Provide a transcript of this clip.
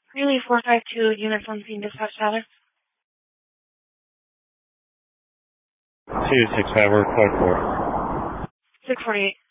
Greeley 452, units on scene, dispatch Tyler. 265, we're 44. 648.